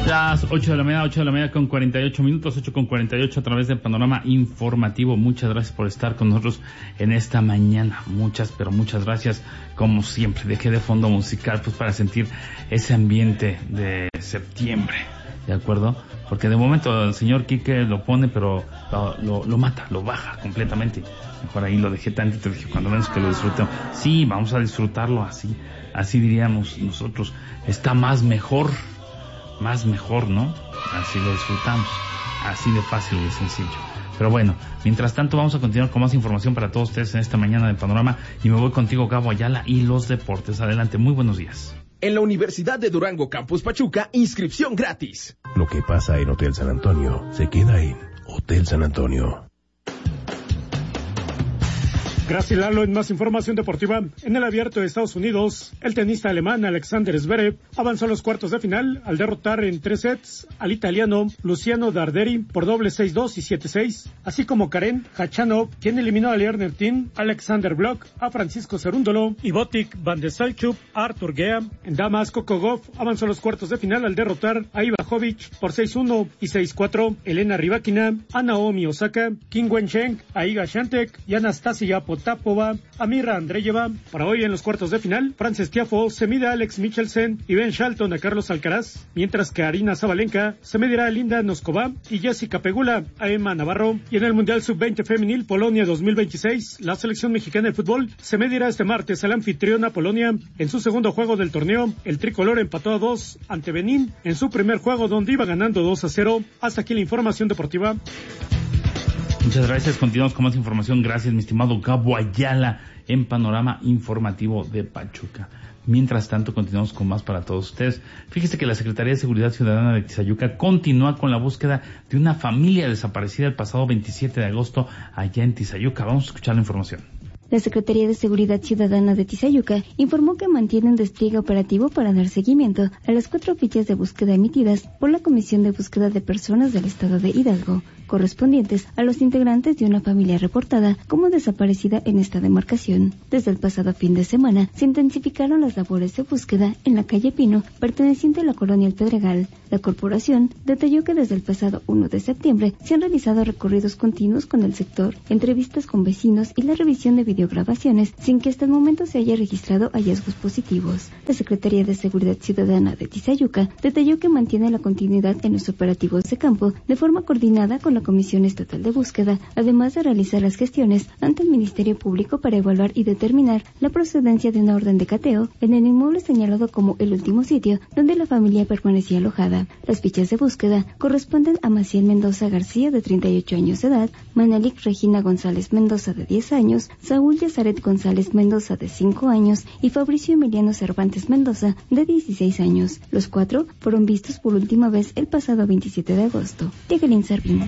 Las 8 de la mañana con 48 minutos, 8 con 48 a través del Panorama Informativo. Muchas gracias por estar con nosotros en esta mañana. Muchas gracias. Como siempre, dejé de fondo musical pues para sentir ese ambiente de septiembre, ¿de acuerdo? Porque de momento el señor Quique lo pone, pero lo mata, lo baja completamente. Mejor ahí lo dejé tantito, dije, cuando menos que lo disfruten. Sí, vamos a disfrutarlo así diríamos nosotros. Está más mejor, ¿no? Así lo disfrutamos, así de fácil y de sencillo. Pero bueno, mientras tanto vamos a continuar con más información para todos ustedes en esta mañana de Panorama y me voy contigo, Gabo Ayala, y los deportes. Adelante, muy buenos días. En la Universidad de Durango Campus Pachuca, inscripción gratis. Lo que pasa en Hotel San Antonio se queda en Hotel San Antonio. Gracias, Lalo. En más información deportiva, en el Abierto de Estados Unidos, el tenista alemán Alexander Zverev avanzó a los cuartos de final al derrotar en 3 sets al italiano Luciano Darderi por dobles 6-2 y 7-6, así como Karen Khachanov, quien eliminó a Lerner Tin, Alexander Bloch, a Francisco Cerúndolo y Botic Van de Salchuk, a Artur Gea. En damas, Coco Gauff avanzó a los cuartos de final al derrotar a Ivajovic por 6-1 y 6-4, Elena Rybakina, a Naomi Osaka, Qin Wencheng, a Iga Swiatek y Anastasia Potapova, a Mirra Andreeva. Para hoy en los cuartos de final, Frances Tiafoe se mide a Alex Michelsen y Ben Shelton a Carlos Alcaraz, mientras que Arina Sabalenka se medirá a Linda Noskova y Jessica Pegula a Emma Navarro. Y en el Mundial Sub-20 Femenil Polonia 2026, la selección mexicana de fútbol se medirá este martes a la anfitriona Polonia en su segundo juego del torneo. El tricolor empató a 2 ante Benín en su primer juego, donde iba ganando 2-0. Hasta aquí la información deportiva. Muchas gracias. Continuamos con más información. Gracias, mi estimado Gabo Ayala, en Panorama Informativo de Pachuca. Mientras tanto, continuamos con más para todos ustedes. Fíjese que la Secretaría de Seguridad Ciudadana de Tizayuca continúa con la búsqueda de una familia desaparecida el pasado 27 de agosto allá en Tizayuca. Vamos a escuchar la información. La Secretaría de Seguridad Ciudadana de Tizayuca informó que mantiene un despliegue operativo para dar seguimiento a las 4 fichas de búsqueda emitidas por la Comisión de Búsqueda de Personas del Estado de Hidalgo, correspondientes a los integrantes de una familia reportada como desaparecida en esta demarcación. Desde el pasado fin de semana se intensificaron las labores de búsqueda en la calle Pino, perteneciente a la colonia El Pedregal. La corporación detalló que desde el pasado 1 de septiembre se han realizado recorridos continuos con el sector, entrevistas con vecinos y la revisión de videograbaciones sin que hasta el momento se haya registrado hallazgos positivos. La Secretaría de Seguridad Ciudadana de Tizayuca detalló que mantiene la continuidad en los operativos de campo de forma coordinada con la Comisión Estatal de Búsqueda, además de realizar las gestiones ante el Ministerio Público para evaluar y determinar la procedencia de una orden de cateo en el inmueble señalado como el último sitio donde la familia permanecía alojada. Las fichas de búsqueda corresponden a Maciel Mendoza García, de 38 años de edad, Manelik Regina González Mendoza, de 10 años, Saúl Yazaret González Mendoza, de 5 años, y Fabricio Emiliano Cervantes Mendoza, de 16 años. Los 4 fueron vistos por última vez el pasado 27 de agosto. Jacqueline Servín.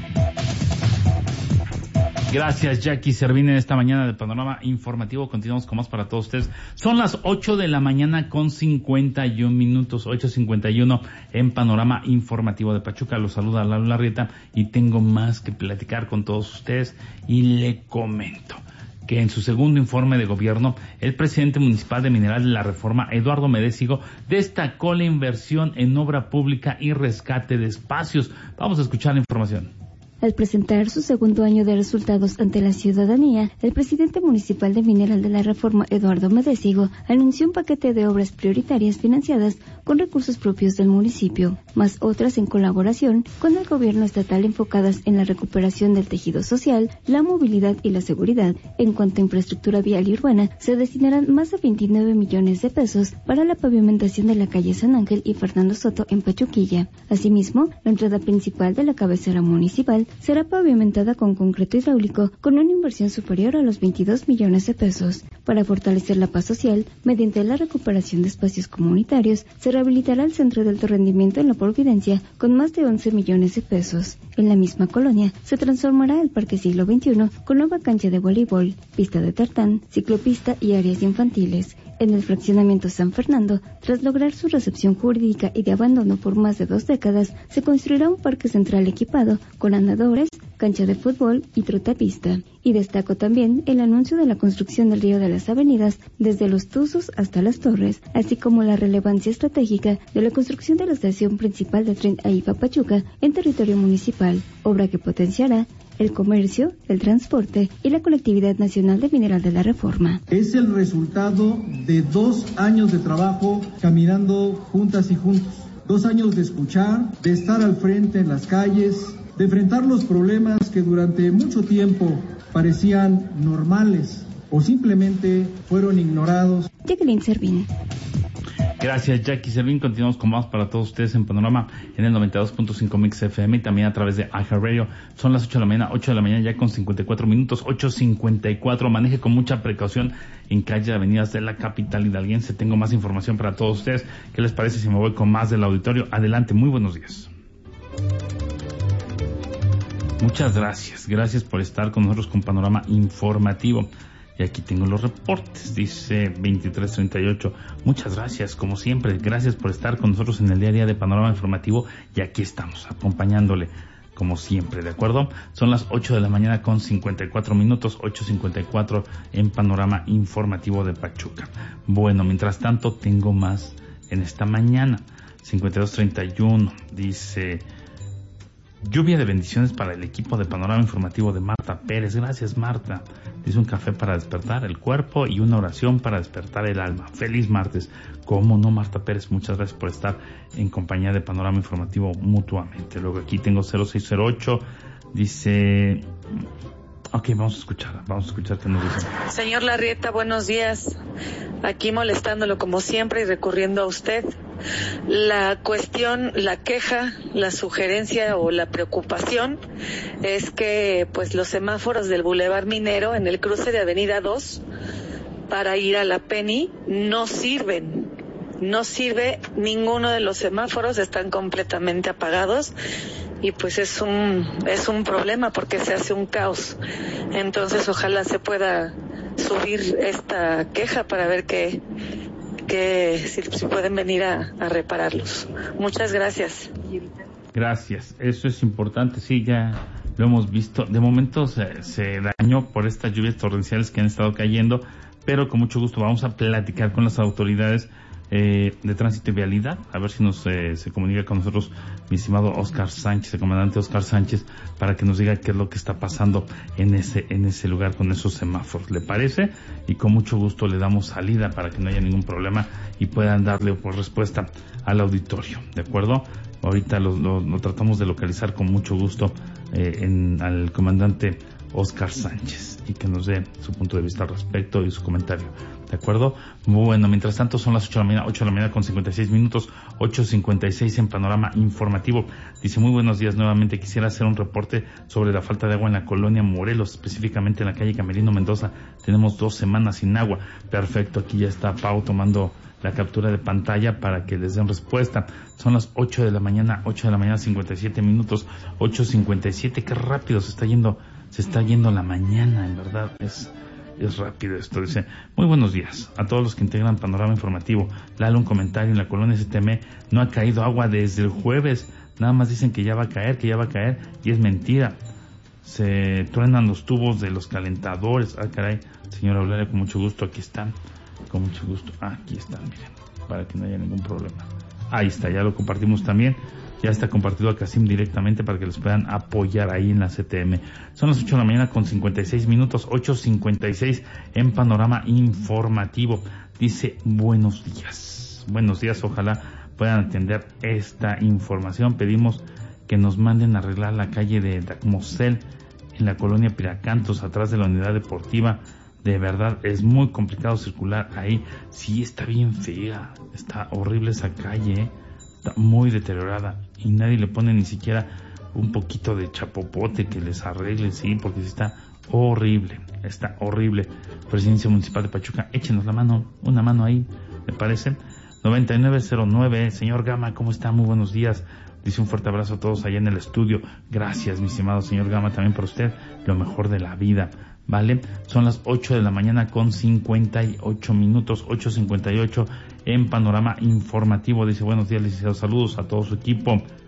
Gracias, Jackie Servín, en esta mañana de Panorama Informativo. Continuamos con más para todos ustedes. Son las 8 de la mañana con 51 minutos, 8:51 en Panorama Informativo de Pachuca. Los saluda Lalo Larrieta y tengo más que platicar con todos ustedes y le comento que en su segundo informe de gobierno, el presidente municipal de Mineral de la Reforma, Eduardo Medésigo, destacó la inversión en obra pública y rescate de espacios. Vamos a escuchar la información. Al presentar su segundo año de resultados ante la ciudadanía, el presidente municipal de Mineral de la Reforma, Eduardo Medésigo, anunció un paquete de obras prioritarias financiadas con recursos propios del municipio, más otras en colaboración con el gobierno estatal enfocadas en la recuperación del tejido social, la movilidad y la seguridad. En cuanto a infraestructura vial y urbana, se destinarán más de 29 millones de pesos para la pavimentación de la calle San Ángel y Fernando Soto en Pachuquilla. Asimismo, la entrada principal de la cabecera municipal será pavimentada con concreto hidráulico con una inversión superior a los 22 millones de pesos. Para fortalecer la paz social, mediante la recuperación de espacios comunitarios, se rehabilitará el Centro de Alto Rendimiento en La Providencia con más de 11 millones de pesos. En la misma colonia, se transformará el Parque Siglo XXI con nueva cancha de voleibol, pista de tartán, ciclopista y áreas infantiles. En el fraccionamiento San Fernando, tras lograr su recepción jurídica y de abandono por más de 2 décadas, se construirá un parque central equipado con andadores, cancha de fútbol y trotapista. Y destacó también el anuncio de la construcción del río de las avenidas desde Los Tuzos hasta Las Torres, así como la relevancia estratégica de la construcción de la estación principal de tren AIFA-Pachuca en territorio municipal, obra que potenciará el comercio, el transporte y la colectividad nacional de Mineral de la Reforma. Es el resultado de 2 años de trabajo caminando juntas y juntos. 2 años de escuchar, de estar al frente en las calles, de enfrentar los problemas que durante mucho tiempo parecían normales o simplemente fueron ignorados. Jacqueline Servín. Gracias, Jackie Servín. Continuamos con más para todos ustedes en Panorama en el 92.5 Mix FM y también a través de iHeartRadio. Son las 8 de la mañana ya con 54 minutos, 8:54. Maneje con mucha precaución en calle de avenidas de la capital hidalguense. Tengo más información para todos ustedes. ¿Qué les parece si me voy con más del auditorio? Adelante, muy buenos días. Muchas gracias. Gracias por estar con nosotros con Panorama Informativo. Y aquí tengo los reportes, dice 2338. Muchas gracias, como siempre. Gracias por estar con nosotros en el día a día de Panorama Informativo. Y aquí estamos, acompañándole, como siempre, ¿de acuerdo? Son las 8 de la mañana con 54 minutos, 8:54 en Panorama Informativo de Pachuca. Bueno, mientras tanto, tengo más en esta mañana. 5231, dice... Lluvia de bendiciones para el equipo de Panorama Informativo de Marta Pérez. Gracias, Marta. Dice un café para despertar el cuerpo y una oración para despertar el alma. Feliz martes. ¿Cómo no, Marta Pérez? Muchas gracias por estar en compañía de Panorama Informativo mutuamente. Luego aquí tengo 0608. Dice... Ok, vamos a escuchar qué nos dice. Señor Larrieta, buenos días. Aquí molestándolo como siempre y recurriendo a usted. La cuestión, la queja, la sugerencia o la preocupación es que pues los semáforos del Boulevard Minero en el cruce de Avenida 2 para ir a la Penny no sirven. No sirve ninguno de los semáforos, están completamente apagados. Y pues es un problema porque se hace un caos. Entonces ojalá se pueda subir esta queja para ver si pueden venir a repararlos. Muchas gracias. Gracias, eso es importante, sí, ya lo hemos visto. De momento se dañó por estas lluvias torrenciales que han estado cayendo, pero con mucho gusto vamos a platicar con las autoridades de tránsito y vialidad, a ver si se comunica con nosotros mi estimado Oscar Sánchez, el comandante Oscar Sánchez, para que nos diga qué es lo que está pasando en ese lugar con esos semáforos. ¿Le parece? Y con mucho gusto le damos salida para que no haya ningún problema y puedan darle por respuesta al auditorio, ¿de acuerdo? Ahorita lo tratamos de localizar con mucho gusto al comandante Oscar Sánchez y que nos dé su punto de vista al respecto y su comentario. ¿De acuerdo? Bueno, mientras tanto son las 8 de la mañana con 56 minutos, 8:56 en Panorama Informativo. Dice, muy buenos días nuevamente. Quisiera hacer un reporte sobre la falta de agua en la colonia Morelos, específicamente en la calle Camerino Mendoza. Tenemos 2 semanas sin agua. Perfecto, aquí ya está Pau tomando la captura de pantalla para que les den respuesta. Son las 8 de la mañana, 57 minutos, 8:57. Qué rápido se está yendo la mañana, en verdad. Es rápido esto. Dice, muy buenos días a todos los que integran Panorama Informativo. Lalo, un comentario: en la colonia STM no ha caído agua desde el jueves. Nada más dicen que ya va a caer, y es mentira. Se truenan los tubos de los calentadores. Ah, caray, señora Eulalia, con mucho gusto, aquí están. Con mucho gusto, aquí están, miren, para que no haya ningún problema. Ahí está, ya lo compartimos también. Ya está compartido a Casim directamente para que les puedan apoyar ahí en la CTM. Son las 8 de la mañana con 56 minutos, 8:56 en Panorama Informativo. Dice, buenos días. Buenos días, ojalá puedan atender esta información. Pedimos que nos manden a arreglar la calle de Dacmosel en la colonia Piracantos, atrás de la unidad deportiva. De verdad, es muy complicado circular ahí. Sí, está bien fea. Está horrible esa calle, Está muy deteriorada y nadie le pone ni siquiera un poquito de chapopote que les arregle, sí, porque está horrible. Presidencia Municipal de Pachuca, échenos una mano ahí, ¿me parece? 9909, señor Gama, ¿cómo está? Muy buenos días. Dice, un fuerte abrazo a todos allá en el estudio. Gracias, mi estimado señor Gama, también para usted, lo mejor de la vida. ¿Vale? Son las 8 de la mañana con 58 minutos, 8:58 en Panorama Informativo. Dice, buenos días, licenciado, saludos a todo su equipo.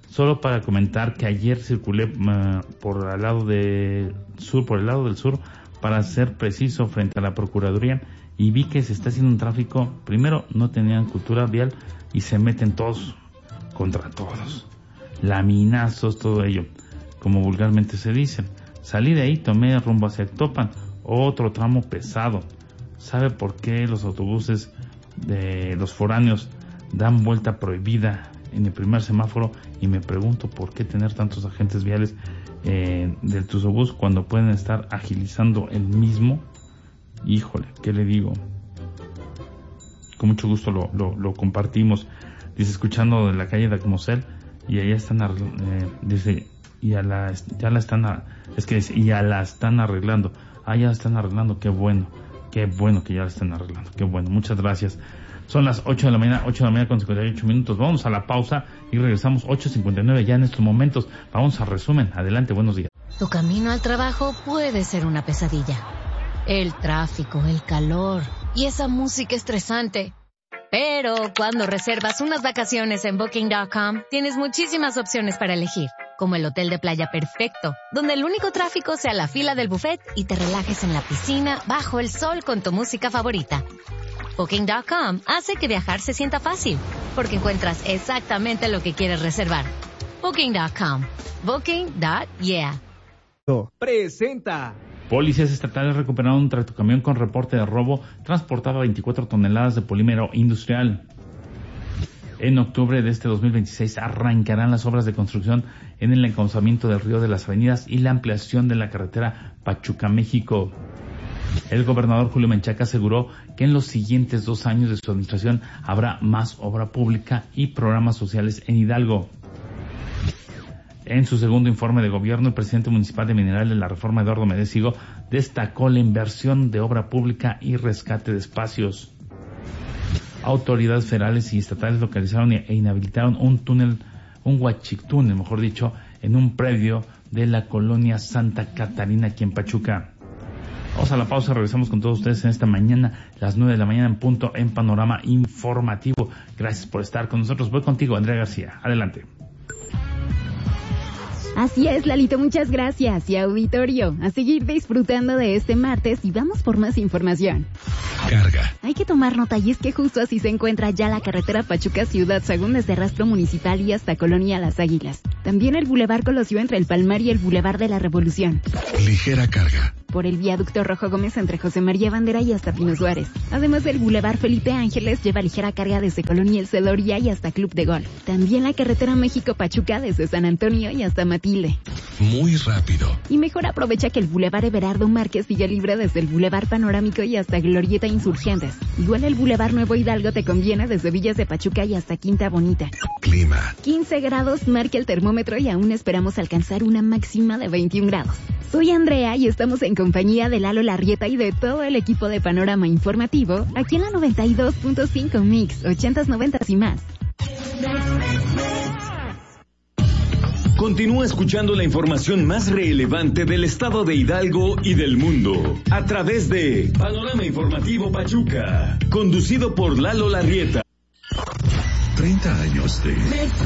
Solo para comentar que ayer circulé por el lado del sur, para ser preciso, frente a la Procuraduría, y vi que se está haciendo un tráfico. Primero, no tenían cultura vial y se meten todos contra todos. Laminazos, todo ello, como vulgarmente se dice. Salí de ahí, tomé rumbo hacia Actopan, otro tramo pesado. ¿Sabe por qué los autobuses de los foráneos dan vuelta prohibida en el primer semáforo? Y me pregunto por qué tener tantos agentes viales del Tuzobús cuando pueden estar agilizando el mismo. Híjole, ¿qué le digo? Con mucho gusto lo compartimos. Dice, escuchando de la calle de Acmosel, y allá están dice, ya la están arreglando. Ah, ya la están arreglando, qué bueno que ya la están arreglando, qué bueno, muchas gracias. Son las 8 de la mañana con 58 minutos. Vamos a la pausa y regresamos 8:59 ya en estos momentos. Vamos al resumen. Adelante, buenos días. Tu camino al trabajo puede ser una pesadilla. El tráfico, el calor y esa música estresante. Pero cuando reservas unas vacaciones en Booking.com, tienes muchísimas opciones para elegir, como el hotel de playa perfecto, donde el único tráfico sea la fila del buffet y te relajes en la piscina bajo el sol con tu música favorita. Booking.com hace que viajar se sienta fácil, porque encuentras exactamente lo que quieres reservar. Booking.com. Booking.yeah. Presenta. Policías estatales recuperaron un tractocamión con reporte de robo. Transportaba 24 toneladas de polímero industrial. En octubre de este 2026 arrancarán las obras de construcción en el encauzamiento del Río de las Avenidas y la ampliación de la carretera Pachuca-México. El gobernador Julio Menchaca aseguró que en los siguientes 2 años de su administración habrá más obra pública y programas sociales en Hidalgo. En su segundo informe de gobierno, el presidente municipal de Mineral de la Reforma, Eduardo Medesigo, destacó la inversión de obra pública y rescate de espacios. Autoridades federales y estatales localizaron e inhabilitaron un huachictúnel, mejor dicho, en un predio de la colonia Santa Catarina, aquí en Pachuca. Vamos a la pausa, regresamos con todos ustedes en esta mañana, las 9 de la mañana en punto, en Panorama Informativo. Gracias por estar con nosotros. Voy contigo, Andrea García. Adelante. Así es, Lalito, muchas gracias. Y auditorio, a seguir disfrutando de este martes y vamos por más información. Carga. Hay que tomar nota y es que justo así se encuentra ya la carretera Pachuca-Ciudad Sagún desde Rastro Municipal y hasta Colonia Las Águilas. También el Boulevard Colosio entre el Palmar y el Boulevard de la Revolución. Ligera carga. Por el viaducto Rojo Gómez entre José María Bandera y hasta Pino Suárez. Además del Boulevard Felipe Ángeles lleva ligera carga desde Colonia El Celoria y hasta Club de Golf. También la carretera México-Pachuca desde San Antonio y hasta Matilde. Muy rápido. Y mejor aprovecha que el Boulevard Everardo Márquez sigue libre desde el Boulevard Panorámico y hasta Glorieta Insurgentes. Igual el Boulevard Nuevo Hidalgo te conviene desde Villas de Pachuca y hasta Quinta Bonita. Clima. 15 grados marca el termómetro y aún esperamos alcanzar una máxima de 21 grados. Soy Andrea y estamos en compañía de Lalo Larrieta y de todo el equipo de Panorama Informativo, aquí en la 92.5 Mix, 80s, 90s y más. Continúa escuchando la información más relevante del estado de Hidalgo y del mundo a través de Panorama Informativo Pachuca, conducido por Lalo Larrieta. 30 años de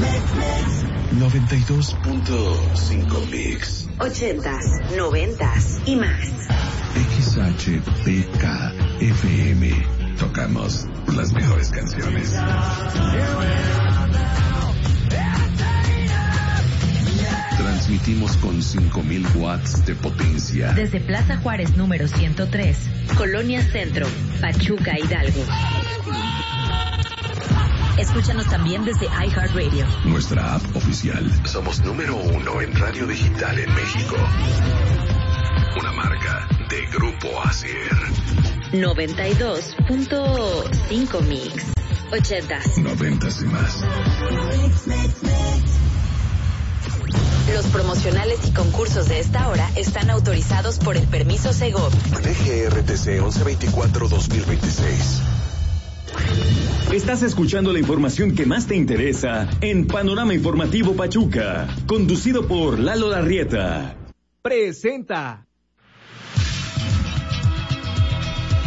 92.5 Mix. 80s, 90s y más. XHPK FM. Tocamos las mejores canciones. Transmitimos con 5,000 watts de potencia. Desde Plaza Juárez número 103, Colonia Centro, Pachuca, Hidalgo. Escúchanos también desde iHeartRadio. Nuestra app oficial. Somos número 1 en radio digital en México. Una marca de Grupo Asier. 92.5 Mix. 80s. 90s y más. Los promocionales y concursos de esta hora están autorizados por el permiso Segov. DGRTC 1124-2026. Estás escuchando la información que más te interesa en Panorama Informativo Pachuca, conducido por Lalo Larrieta. Presenta.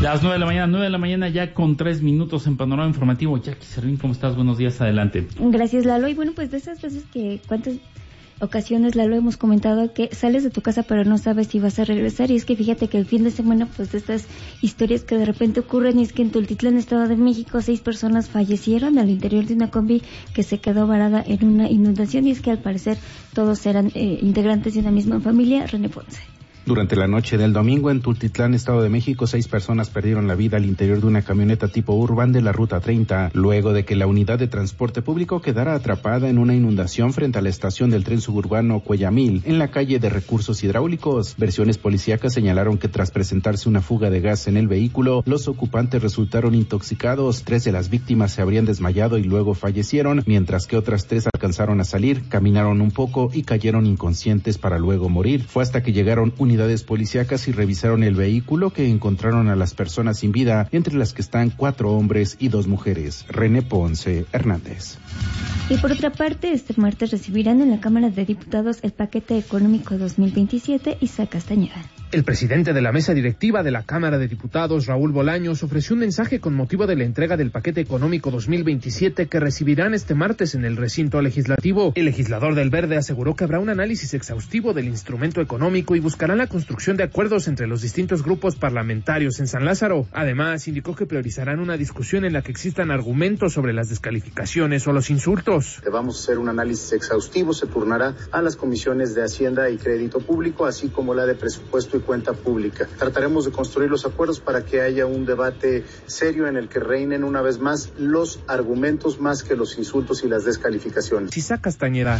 Las 9 de la mañana ya con 3 minutos en Panorama Informativo. Jackie Servín, ¿cómo estás? Buenos días, adelante. Gracias, Lalo. Y bueno, pues de esas veces que cuántas ocasiones, Lalo, hemos comentado que sales de tu casa pero no sabes si vas a regresar. Y es que fíjate que el fin de semana, pues de estas historias que de repente ocurren, y es que en Tultitlán, Estado de México, 6 personas fallecieron al interior de una combi que se quedó varada en una inundación. Y es que al parecer todos eran integrantes de una misma familia. René Ponce. Durante la noche del domingo en Tultitlán, Estado de México, 6 personas perdieron la vida al interior de una camioneta tipo Urban de la Ruta 30, luego de que la unidad de transporte público quedara atrapada en una inundación frente a la estación del tren suburbano Cuellamil, en la calle de Recursos Hidráulicos. Versiones policíacas señalaron que tras presentarse una fuga de gas en el vehículo, los ocupantes resultaron intoxicados. 3 de las víctimas se habrían desmayado y luego fallecieron, mientras que otras 3 alcanzaron a salir, caminaron un poco y cayeron inconscientes para luego morir. Fue hasta que llegaron unidades policíacas y revisaron el vehículo que encontraron a las personas sin vida, entre las que están 4 hombres y 2 mujeres. René Ponce Hernández. Y por otra parte, este martes recibirán en la Cámara de Diputados el paquete económico 2027, Isaac Castañeda. El presidente de la mesa directiva de la Cámara de Diputados, Raúl Bolaños, ofreció un mensaje con motivo de la entrega del paquete económico 2027 que recibirán este martes en el recinto legislativo. El legislador del Verde aseguró que habrá un análisis exhaustivo del instrumento económico y buscarán la construcción de acuerdos entre los distintos grupos parlamentarios en San Lázaro. Además, indicó que priorizarán una discusión en la que existan argumentos sobre las descalificaciones o los insultos. Vamos a hacer un análisis exhaustivo, se turnará a las comisiones de Hacienda y Crédito Público, así como la de Presupuesto y Cuenta Pública. Trataremos de construir los acuerdos para que haya un debate serio en el que reinen una vez más los argumentos más que los insultos y las descalificaciones. Isaac Castañeda.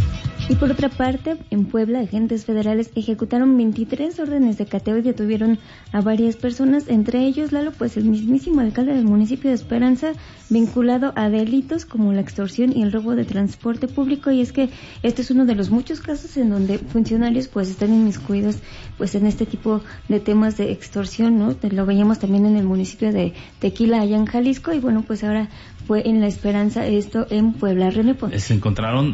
Y por otra parte, en Puebla, agentes federales ejecutaron 23 órdenes de cateo y detuvieron a varias personas, entre ellos, Lalo, pues el mismísimo alcalde del municipio de Esperanza, vinculado a delitos como la extorsión y el robo de transporte público. Y es que este es uno de los muchos casos en donde funcionarios pues están inmiscuidos pues en este tipo de temas de extorsión, ¿no? Lo veíamos también en el municipio de Tequila, allá en Jalisco, y bueno, pues ahora fue en La Esperanza, esto en Puebla. René Ponce. Se encontraron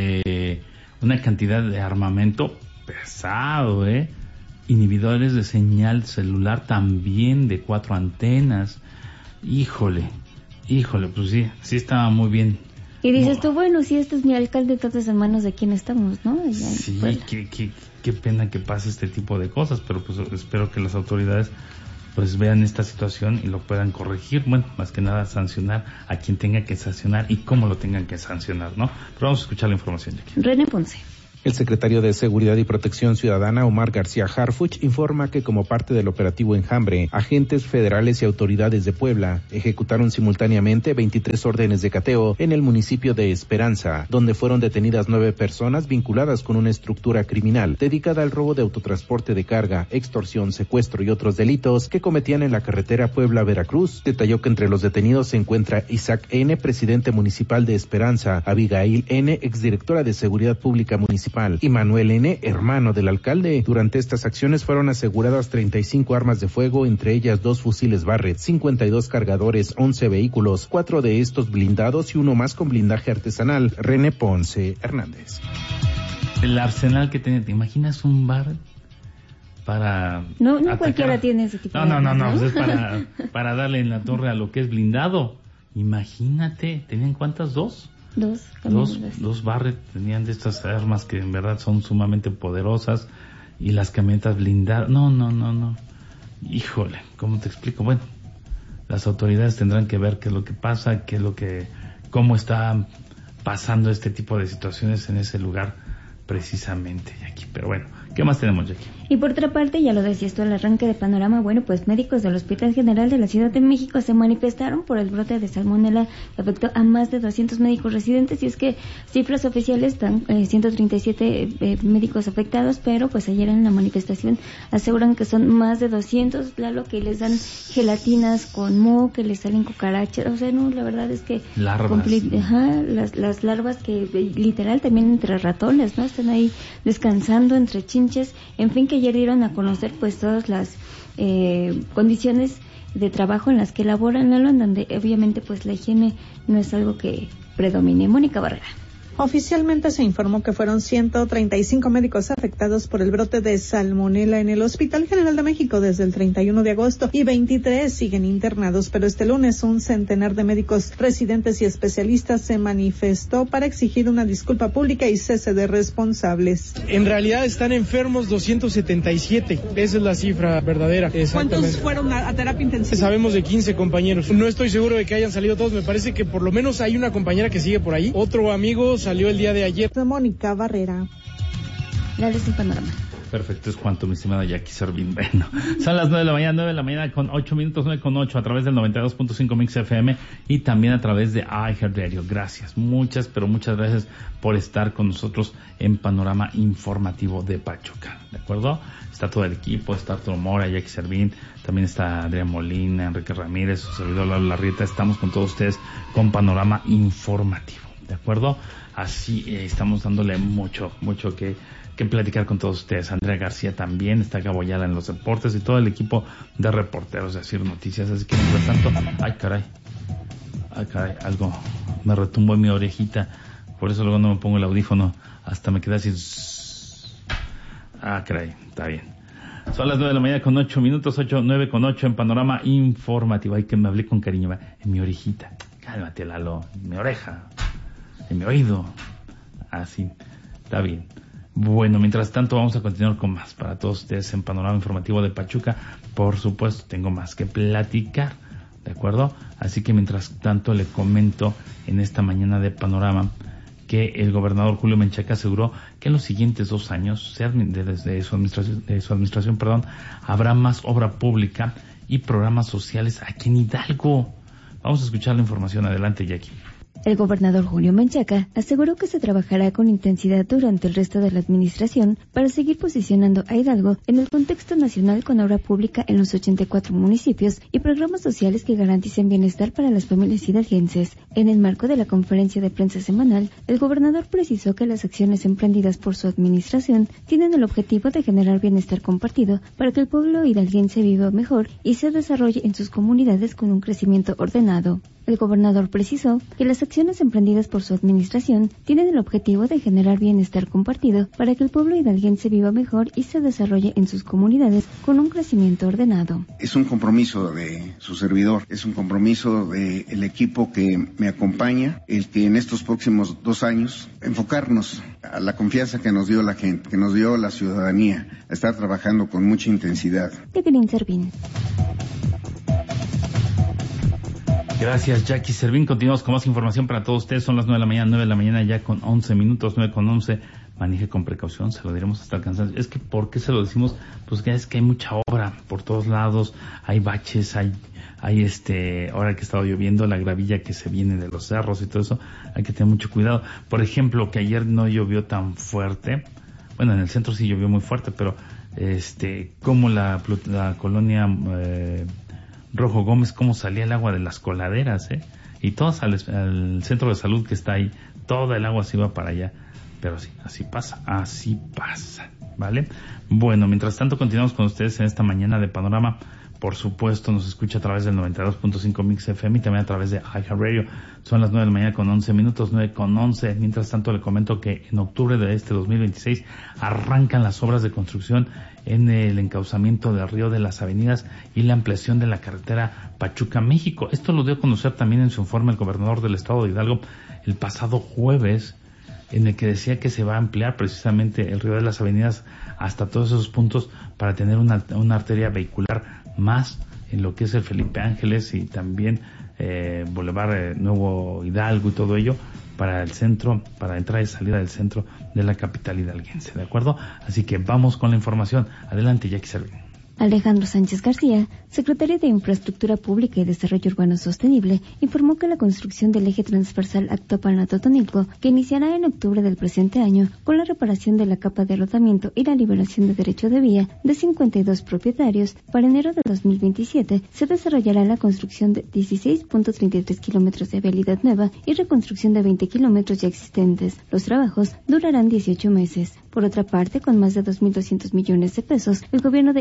una cantidad de armamento pesado, inhibidores de señal celular también de 4 antenas. Híjole, pues sí estaba muy bien. Y dices tú, bueno, si este es mi alcalde, entonces en manos de quién estamos, ¿no? Sí, qué pena que pase este tipo de cosas, pero pues espero que las autoridades pues vean esta situación y lo puedan corregir, bueno, más que nada sancionar a quien tenga que sancionar y cómo lo tengan que sancionar, ¿no? Pero vamos a escuchar la información de aquí. René Ponce. El secretario de Seguridad y Protección Ciudadana, Omar García Harfuch, informa que como parte del operativo Enjambre, agentes federales y autoridades de Puebla ejecutaron simultáneamente 23 órdenes de cateo en el municipio de Esperanza, donde fueron detenidas 9 personas vinculadas con una estructura criminal dedicada al robo de autotransporte de carga, extorsión, secuestro y otros delitos que cometían en la carretera Puebla-Veracruz. Detalló que entre los detenidos se encuentra Isaac N., presidente municipal de Esperanza, Abigail N., exdirectora de Seguridad Pública Municipal, y Manuel N., hermano del alcalde. Durante estas acciones fueron aseguradas 35 armas de fuego, entre ellas 2 fusiles Barrett, 52 cargadores, 11 vehículos, 4 de estos blindados y uno más con blindaje artesanal. René Ponce Hernández. El arsenal que tenía, ¿te imaginas un Barrett? Para no cualquiera tiene ese tipo de armas, no, pues es para darle en la torre a lo que es blindado. Imagínate, ¿tenían cuántas? ¿2? Dos Barrett tenían de estas armas que en verdad son sumamente poderosas, y las camionetas blindadas. No. Híjole, ¿cómo te explico? Bueno, las autoridades tendrán que ver qué es lo que pasa, cómo está pasando este tipo de situaciones en ese lugar precisamente, Jackie. Pero bueno, ¿qué más tenemos, Jackie? Y por otra parte, ya lo decías tú al arranque de Panorama, bueno, pues médicos del Hospital General de la Ciudad de México se manifestaron por el brote de salmonela que afectó a más de 200 médicos residentes, y es que cifras oficiales están 137 médicos afectados, pero pues ayer en la manifestación aseguran que son más de 200, claro, que les dan gelatinas con moho, que les salen cucarachas, o sea, no, la verdad es que larvas. Las larvas que literal también entre ratones, ¿no? Están ahí descansando entre chinches, en fin, que ayer dieron a conocer pues todas las condiciones de trabajo en las que laboran, en donde obviamente pues la higiene no es algo que predomine. Mónica Barrera. Oficialmente se informó que fueron 135 médicos afectados por el brote de salmonela en el Hospital General de México desde el 31 de agosto y 23 siguen internados, pero este lunes un centenar de médicos residentes y especialistas se manifestó para exigir una disculpa pública y cese de responsables. En realidad están enfermos 277, esa es la cifra verdadera. ¿Cuántos fueron a terapia intensiva? Sabemos de 15 compañeros, no estoy seguro de que hayan salido todos, me parece que por lo menos hay una compañera que sigue por ahí, otro amigo salió el día de ayer. Mónica Barrera. La luz en panorama. Perfecto, es cuanto, mi estimada Jackie Servín. Bueno, son las 9 de la mañana con 8 minutos, 9:08 a través del 92.5 Mix FM y también a través de iHeartRadio. Gracias, muchas gracias por estar con nosotros en Panorama Informativo de Pachuca, ¿de acuerdo? Está todo el equipo, está Arturo Mora, Jackie Servín, también está Adrián Molina, Enrique Ramírez, su servidor Lalo Larrieta. Estamos con todos ustedes con Panorama Informativo, ¿de acuerdo? Así estamos dándole mucho que platicar con todos ustedes. Andrea García también está Gaboyala en los deportes y todo el equipo de reporteros de Asir Noticias. Así que mientras tanto, ay caray, algo me retumbó en mi orejita, por eso luego no me pongo el audífono, hasta me quedé así. Caray, está bien. Son las 9 de la mañana con 8 minutos, 9:08 en Panorama Informativo. Ay, que me hablé con cariño, en mi orejita. Cálmate, Lalo, en mi oreja, en mi oído. Así, está bien. Bueno, mientras tanto vamos a continuar con más para todos ustedes en Panorama Informativo de Pachuca. Por supuesto, tengo más que platicar, ¿de acuerdo? Así que mientras tanto le comento en esta mañana de Panorama que el gobernador Julio Menchaca aseguró que en los siguientes 2 años, desde su administración, habrá más obra pública y programas sociales aquí en Hidalgo. Vamos a escuchar la información. Adelante, Jackie. El gobernador Julio Menchaca aseguró que se trabajará con intensidad durante el resto de la administración para seguir posicionando a Hidalgo en el contexto nacional con obra pública en los 84 municipios y programas sociales que garanticen bienestar para las familias hidalguenses. En el marco de la conferencia de prensa semanal, el gobernador precisó que las acciones emprendidas por su administración tienen el objetivo de generar bienestar compartido para que el pueblo hidalguense viva mejor y se desarrolle en sus comunidades con un crecimiento ordenado. El gobernador precisó que las acciones emprendidas por su administración tienen el objetivo de generar bienestar compartido para que el pueblo hidalguense viva mejor y se desarrolle en sus comunidades con un crecimiento ordenado. Es un compromiso de su servidor, es un compromiso del equipo que me acompaña, el que en estos próximos 2 años enfocarnos a la confianza que nos dio la gente, que nos dio la ciudadanía, a estar trabajando con mucha intensidad. Jacqueline Servín. Gracias, Jackie Servín. Continuamos con más información para todos ustedes. Son las 9 de la mañana ya con 11 minutos, 9:11. Maneje con precaución, se lo diremos hasta el cansancio. Es que, ¿por qué se lo decimos? Pues que es que hay mucha obra por todos lados, hay baches, hay ahora que ha estado lloviendo, la gravilla que se viene de los cerros y todo eso, hay que tener mucho cuidado. Por ejemplo, que ayer no llovió tan fuerte. Bueno, en el centro sí llovió muy fuerte, pero como la colonia Rojo Gómez, cómo salía el agua de las coladeras, y todas al centro de salud que está ahí, toda el agua se iba para allá. Pero sí, así pasa, ¿vale? Bueno, mientras tanto continuamos con ustedes en esta mañana de Panorama. Por supuesto, nos escucha a través del 92.5 Mix FM y también a través de iHeartRadio. Son las 9 de la mañana con 11 minutos, 9:11. Mientras tanto, le comento que en octubre de 2026 arrancan las obras de construcción en el encauzamiento del río de las Avenidas y la ampliación de la carretera Pachuca-México. Esto lo dio a conocer también en su informe el gobernador del estado de Hidalgo el pasado jueves, en el que decía que se va a ampliar precisamente el río de las Avenidas hasta todos esos puntos para tener una arteria vehicular más en lo que es el Felipe Ángeles y también Boulevard Nuevo Hidalgo y todo ello para el centro, para entrada y salida del centro de la capital hidalguense, ¿de acuerdo? Así que vamos con la información. Adelante, Jackie Servín. Alejandro Sánchez García, secretario de Infraestructura Pública y Desarrollo Urbano Sostenible, informó que la construcción del eje transversal Actopan-Atotonilco, que iniciará en octubre del presente año con la reparación de la capa de rodamiento y la liberación de derecho de vía de 52 propietarios, para enero de 2027 se desarrollará la construcción de 16.33 kilómetros de vialidad nueva y reconstrucción de 20 kilómetros ya existentes. Los trabajos durarán 18 meses. Por otra parte, con más de 2.200 millones de pesos, el gobierno de Hidalgo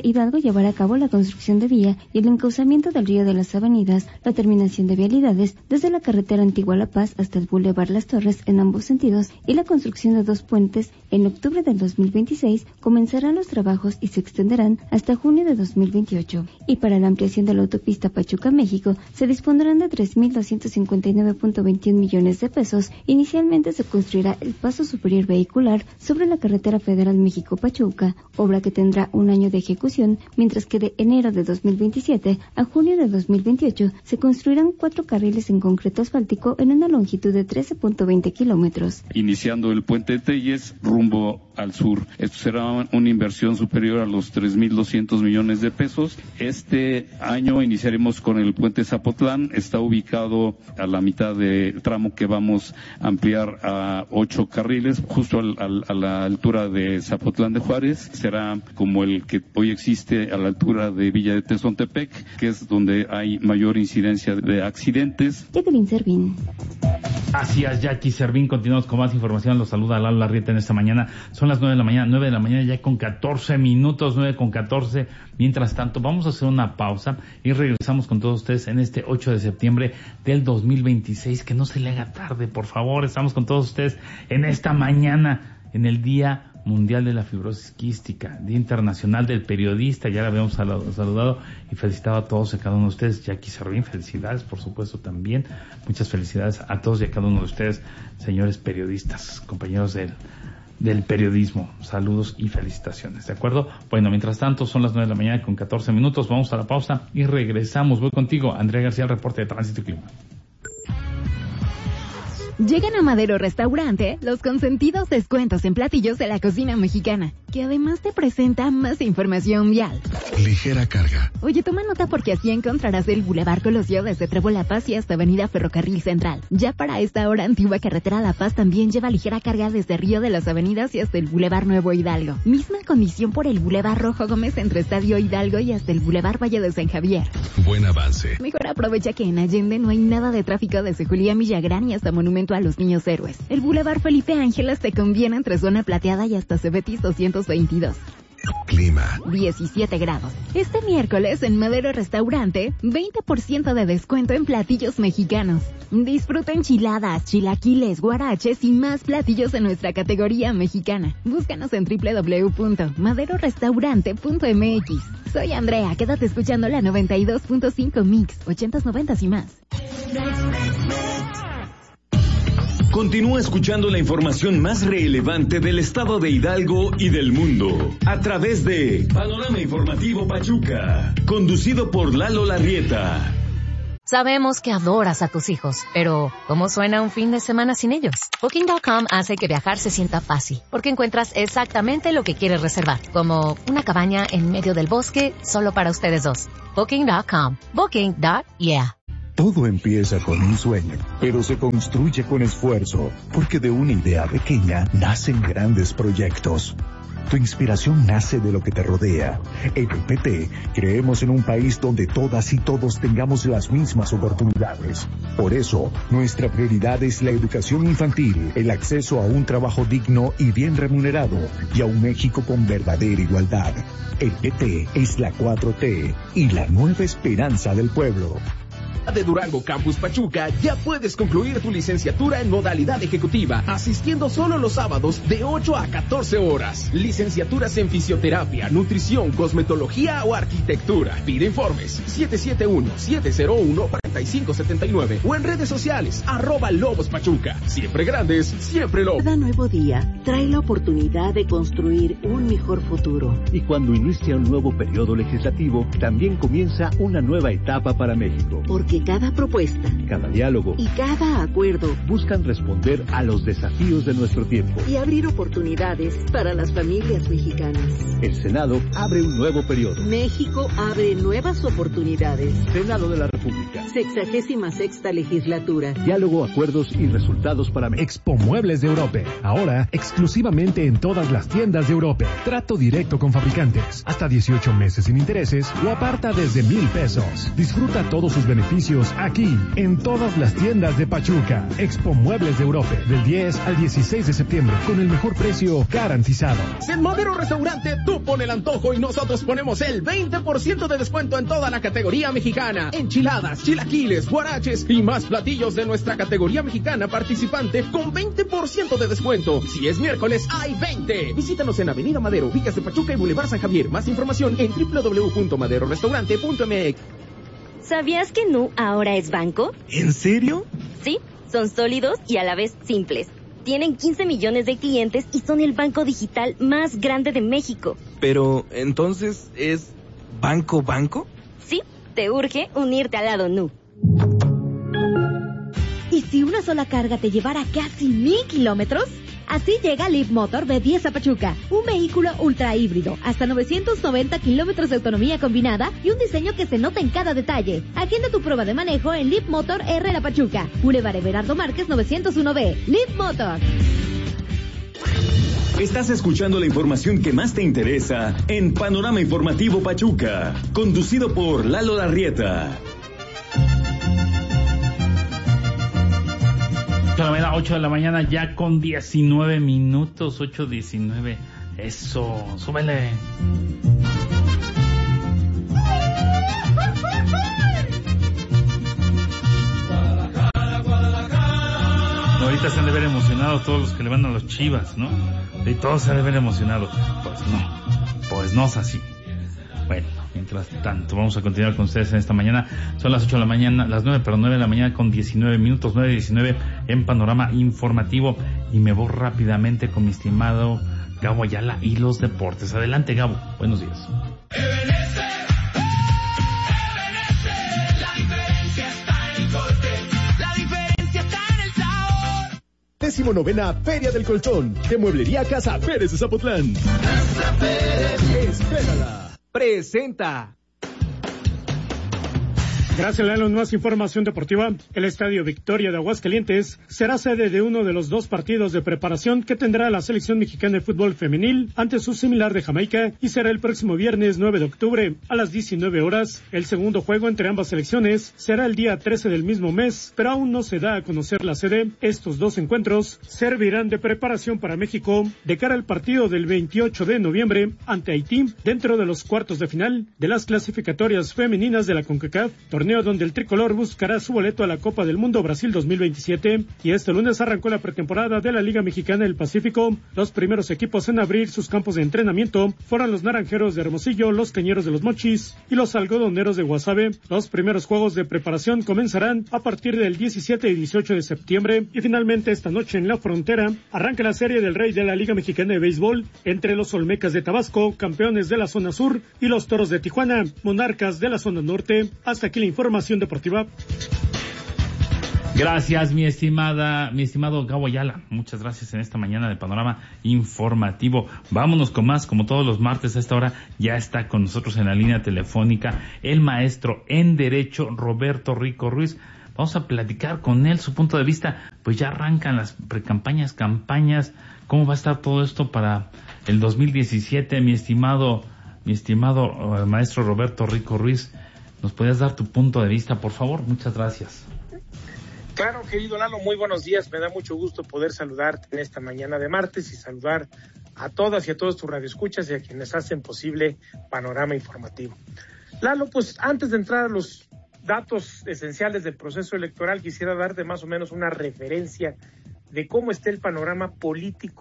llevar a cabo la construcción de vía y el encauzamiento del río de las Avenidas, la terminación de vialidades desde la carretera Antigua La Paz hasta el Boulevard Las Torres en ambos sentidos y la construcción de 2 puentes. En octubre del 2026 comenzarán los trabajos y se extenderán hasta junio de 2028. Y para la ampliación de la autopista Pachuca-México se dispondrán de 3.259.21 millones de pesos. Inicialmente se construirá el paso superior vehicular sobre la carretera federal México-Pachuca, obra que tendrá un año de ejecución, mientras que de enero de 2027 a junio de 2028 se construirán 4 carriles en concreto asfáltico en una longitud de 13.20 kilómetros. Iniciando el puente Telles rumbo al sur. Esto será una inversión superior a los 3.200 millones de pesos. Este año iniciaremos con el puente Zapotlán. Está ubicado a la mitad del tramo que vamos a ampliar a 8 carriles, justo a la altura de Zapotlán de Juárez. Será como el que hoy existe a la altura de Villa de Tezontepec, que es donde hay mayor incidencia de accidentes. Jacqueline Servín. Así es, Jackie Servín. Continuamos con más información. Los saluda Lalo Larrieta en esta mañana. Son las 9 de la mañana ya con 14 minutos, 9:14. Mientras tanto, vamos a hacer una pausa y regresamos con todos ustedes en este 8 de septiembre del 2026. Que no se le haga tarde, por favor. Estamos con todos ustedes en esta mañana, en el Día Mundial de la Fibrosis Quística, Día Internacional del Periodista. Ya la habíamos saludado y felicitado a todos y a cada uno de ustedes. Jackie Servín, felicidades, por supuesto, también. Muchas felicidades a todos y a cada uno de ustedes, señores periodistas, compañeros del periodismo. Saludos y felicitaciones, ¿de acuerdo? Bueno, mientras tanto, son las 9 de la mañana con 14 minutos. Vamos a la pausa y regresamos. Voy contigo, Andrea García, el reporte de Tránsito y Clima. Llegan a Madero Restaurante los consentidos descuentos en platillos de la cocina mexicana, que además te presenta más información vial. Ligera carga. Oye, toma nota porque así encontrarás el Boulevard Colosio desde Trébol La Paz y hasta Avenida Ferrocarril Central. Ya para esta hora, Antigua Carretera La Paz también lleva ligera carga desde Río de las Avenidas y hasta el Boulevard Nuevo Hidalgo. Misma condición por el Boulevard Rojo Gómez entre Estadio Hidalgo y hasta el Boulevard Valle de San Javier. Buen avance. Mejor aprovecha que en Allende no hay nada de tráfico desde Julián Villagrán y hasta Monumento a los Niños Héroes. El Boulevard Felipe Ángeles te conviene entre Zona Plateada y hasta Cebetis 222. Clima. 17 grados. Este miércoles en Madero Restaurante, 20% de descuento en platillos mexicanos. Disfruta enchiladas, chilaquiles, guaraches y más platillos en nuestra categoría mexicana. Búscanos en www.maderorestaurante.mx. Soy Andrea, quédate escuchando la 92.5 Mix, 80s, 90s y más. Continúa escuchando la información más relevante del estado de Hidalgo y del mundo a través de Panorama Informativo Pachuca, conducido por Lalo Larrieta. Sabemos que adoras a tus hijos, pero ¿cómo suena un fin de semana sin ellos? Booking.com hace que viajar se sienta fácil, porque encuentras exactamente lo que quieres reservar, como una cabaña en medio del bosque solo para ustedes dos. Booking.com. Booking.yeah. Todo empieza con un sueño, pero se construye con esfuerzo, porque de una idea pequeña nacen grandes proyectos. Tu inspiración nace de lo que te rodea. En el PT creemos en un país donde todas y todos tengamos las mismas oportunidades. Por eso, nuestra prioridad es la educación infantil, el acceso a un trabajo digno y bien remunerado, y a un México con verdadera igualdad. El PT es la 4T y la nueva esperanza del pueblo. De Durango Campus Pachuca ya puedes concluir tu licenciatura en modalidad ejecutiva asistiendo solo los sábados de 8 a 14 horas. Licenciaturas en fisioterapia, nutrición, cosmetología o arquitectura. Pide informes 771-701-4579 o en redes sociales @Lobos Pachuca. Siempre grandes, siempre Lobos. Cada nuevo día trae la oportunidad de construir un mejor futuro. Y cuando inicia un nuevo periodo legislativo, también comienza una nueva etapa para México. Porque cada propuesta, cada diálogo y cada acuerdo buscan responder a los desafíos de nuestro tiempo y abrir oportunidades para las familias mexicanas. El Senado abre un nuevo periodo. México abre nuevas oportunidades. Senado de la República. Se 66ª legislatura. Diálogo, acuerdos y resultados para México. Expo Muebles de Europe. Ahora exclusivamente en todas las tiendas de Europe. Trato directo con fabricantes. Hasta 18 meses sin intereses o aparta desde 1,000 pesos. Disfruta todos sus beneficios aquí, en todas las tiendas de Pachuca. Expo Muebles de Europe. Del 10 al 16 de septiembre. Con el mejor precio garantizado. En Madero Restaurante, tú pon el antojo y nosotros ponemos el 20% de descuento en toda la categoría mexicana. Enchiladas, chilaquiles, guaraches y más platillos de nuestra categoría mexicana participante con 20% de descuento. Si es miércoles, hay 20. Visítanos en Avenida Madero, Villas de Pachuca y Boulevard San Javier. Más información en www.maderorestaurante.mx. ¿Sabías que Nu ahora es banco? ¿En serio? Sí, son sólidos y a la vez simples. Tienen 15 millones de clientes y son el banco digital más grande de México. Pero, ¿entonces es banco? Sí, te urge unirte al lado Nu. ¿Y si una sola carga te llevara casi 1,000 kilómetros? Así llega Leap Motor B10 a Pachuca, un vehículo ultra híbrido, hasta 990 kilómetros de autonomía combinada y un diseño que se nota en cada detalle. Agenda tu prueba de manejo en Leap Motor R La Pachuca, Boulevard Everardo Márquez 901B. Leap Motor. Estás escuchando la información que más te interesa en Panorama Informativo Pachuca, conducido por Lalo Larrieta. 8 de la mañana ya con 19 minutos, 8:19. Eso, súbele. Ahorita se han de ver emocionados todos los que le van a los Chivas, ¿no? Y todos se han de ver emocionados. Pues no es así. Bueno, mientras tanto, vamos a continuar con ustedes en esta mañana. Son las 8 de la mañana, las 9 de la mañana con 19 minutos, 9:19 en Panorama Informativo. Y me voy rápidamente con mi estimado Gabo Ayala y los deportes. Adelante, Gabo. Buenos días. Novena Feria del Colchón de Mueblería Casa Pérez de Zapotlán. Casa Pérez. Espérala. Presenta. Gracias, Lalo. Más información deportiva. El Estadio Victoria de Aguascalientes será sede de uno de los 2 partidos de preparación que tendrá la selección mexicana de fútbol femenil ante su similar de Jamaica y será el próximo viernes 9 de octubre a las 19 horas. El segundo juego entre ambas selecciones será el día 13 del mismo mes, pero aún no se da a conocer la sede. Estos 2 encuentros servirán de preparación para México de cara al partido del 28 de noviembre ante Haití dentro de los cuartos de final de las clasificatorias femeninas de la CONCACAF, torneo donde el tricolor buscará su boleto a la Copa del Mundo Brasil 2027. Y este lunes arrancó la pretemporada de la Liga Mexicana del Pacífico. Los primeros equipos en abrir sus campos de entrenamiento fueron los Naranjeros de Hermosillo, los Cañeros de los Mochis y los Algodoneros de Guasave. Los primeros juegos de preparación comenzarán a partir del 17 y 18 de septiembre. Y finalmente esta noche en La Frontera arranca la Serie del Rey de la Liga Mexicana de Béisbol entre los Olmecas de Tabasco, campeones de la zona sur, y los Toros de Tijuana, monarcas de la zona norte. Hasta aquí la información deportiva. Gracias, mi estimado Gabo Ayala. Muchas gracias en esta mañana de Panorama Informativo. Vámonos con más, como todos los martes a esta hora, ya está con nosotros en la línea telefónica el maestro en Derecho, Roberto Rico Ruiz. Vamos a platicar con él su punto de vista. Pues ya arrancan las campañas. ¿Cómo va a estar todo esto para el 2017, mi estimado maestro Roberto Rico Ruiz? ¿Nos podías dar tu punto de vista, por favor? Muchas gracias. Claro, querido Lalo, muy buenos días. Me da mucho gusto poder saludarte en esta mañana de martes y saludar a todas y a todos tus radioescuchas y a quienes hacen posible Panorama Informativo. Lalo, pues antes de entrar a los datos esenciales del proceso electoral, quisiera darte más o menos una referencia de cómo está el panorama político